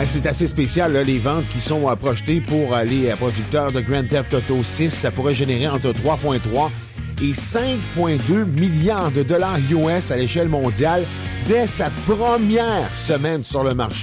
C'est assez spécial, là, les ventes qui sont projetées pour les producteurs de Grand Theft Auto 6. Ça pourrait générer entre 3,3 et 5,2 milliards de dollars US à l'échelle mondiale dès sa première semaine sur le marché.